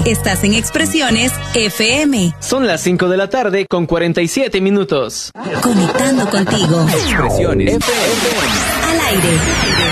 Estás en Expresiones FM. Son las 5 de la tarde con 47 minutos. Conectando contigo. Expresiones FM. Al aire.